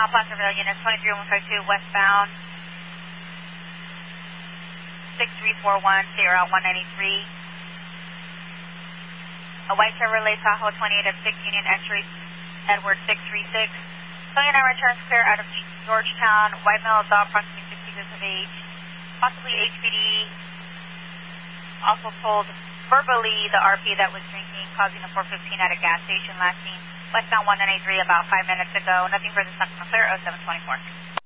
Mount Placer Village, units 23152 westbound, 6341, stay route 193. A white Chevrolet Tahoe 28 of 6 Union entry, Edward 636. Million returns clear out of Georgetown. White male adult, approximately 60 years of age. Possibly HPD. Also told verbally the RP that was drinking, causing a 415 at a gas station, last seen westbound 193 about 5 minutes ago. Nothing further, clear 0724.